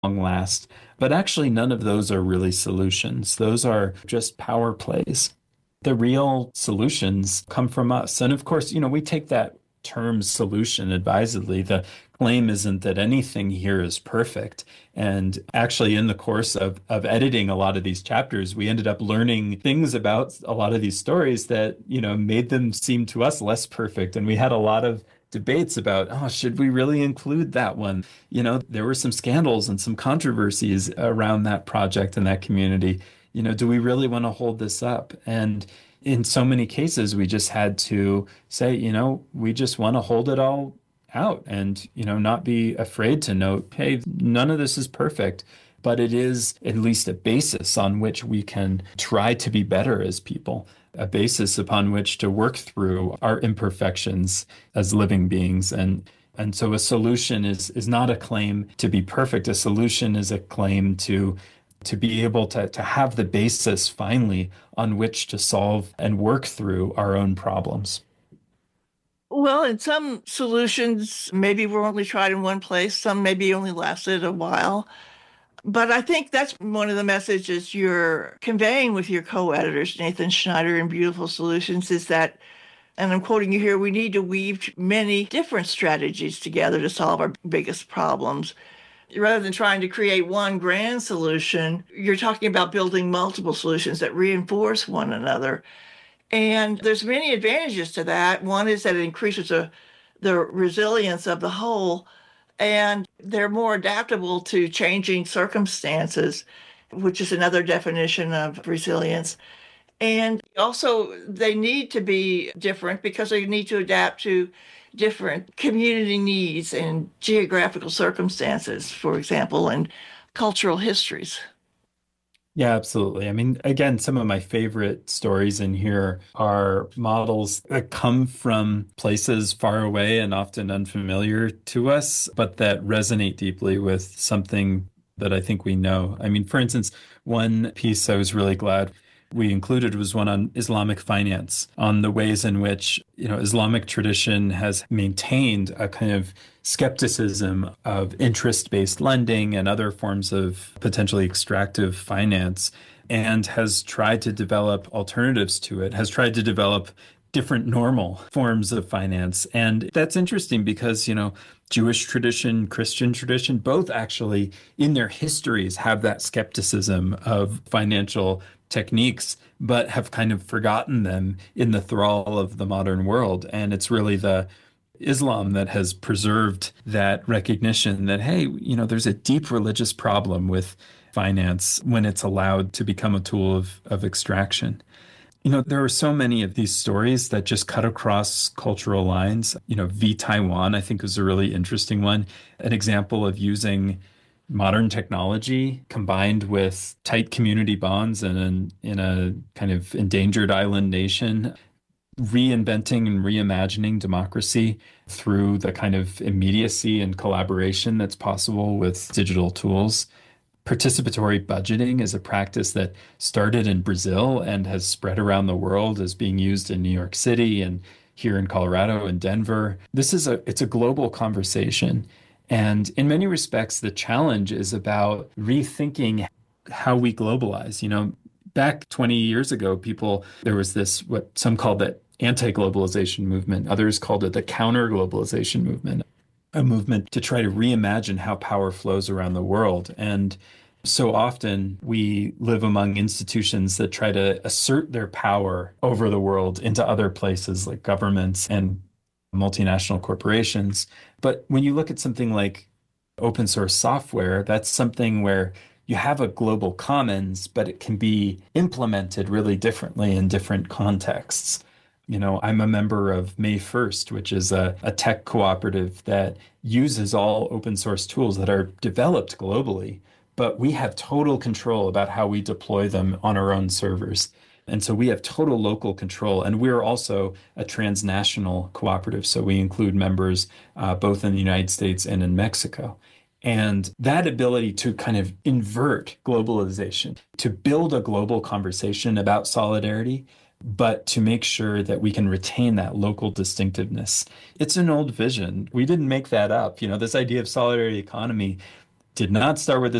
last. But actually, none of those are really solutions. Those are just power plays. The real solutions come from us. And of course, we take that term solution advisedly. The claim isn't that anything here is perfect. And actually, in the course of editing a lot of these chapters, we ended up learning things about a lot of these stories that, made them seem to us less perfect. And we had a lot of debates about, oh, should we really include that one? There were some scandals and some controversies around that project and that community. Do we really want to hold this up? And in so many cases, we just had to say, we just want to hold it all out and, not be afraid to note, hey, none of this is perfect, but it is at least a basis on which we can try to be better as people, a basis upon which to work through our imperfections as living beings. And so a solution is not a claim to be perfect. A solution is a claim to be able to have the basis finally on which to solve and work through our own problems. Well, in some solutions, maybe were only tried in one place, some maybe only lasted a while. But I think that's one of the messages you're conveying with your co-editors, Nathan Schneider and Beautiful Solutions, is that, and I'm quoting you here, we need to weave many different strategies together to solve our biggest problems. Rather than trying to create one grand solution, you're talking about building multiple solutions that reinforce one another. And there's many advantages to that. One is that it increases the resilience of the whole, and they're more adaptable to changing circumstances, which is another definition of resilience. And also, they need to be different because they need to adapt to different community needs and geographical circumstances, for example, and cultural histories. Yeah, absolutely. I mean, again, some of my favorite stories in here are models that come from places far away and often unfamiliar to us, but that resonate deeply with something that I think we know. I mean, for instance, one piece I was really glad we included was one on Islamic finance, on the ways in which, Islamic tradition has maintained a kind of skepticism of interest-based lending and other forms of potentially extractive finance, and has tried to develop alternatives to it, has tried to develop different normal forms of finance. And that's interesting because, Jewish tradition, Christian tradition, both actually in their histories have that skepticism of financial techniques, but have kind of forgotten them in the thrall of the modern world. And it's really the Islam that has preserved that recognition that, hey, there's a deep religious problem with finance when it's allowed to become a tool of extraction. There are so many of these stories that just cut across cultural lines. V Taiwan, I think, was a really interesting one, an example of using modern technology combined with tight community bonds and in a kind of endangered island nation, reinventing and reimagining democracy through the kind of immediacy and collaboration that's possible with digital tools. Participatory budgeting is a practice that started in Brazil and has spread around the world, as being used in New York City and here in Colorado and Denver. It's a global conversation. And in many respects, the challenge is about rethinking how we globalize. Back 20 years ago, there was this, what some called the anti-globalization movement. Others called it the counter-globalization movement, a movement to try to reimagine how power flows around the world. And so often we live among institutions that try to assert their power over the world into other places like governments and multinational corporations. But when you look at something like open source software, that's something where you have a global commons, but it can be implemented really differently in different contexts. I'm a member of May 1st, which is a tech cooperative that uses all open source tools that are developed globally, but we have total control about how we deploy them on our own servers. And so we have total local control. And we're also a transnational cooperative. So we include members both in the United States and in Mexico. And that ability to kind of invert globalization, to build a global conversation about solidarity, but to make sure that we can retain that local distinctiveness. It's an old vision. We didn't make that up. This idea of solidarity economy did not start with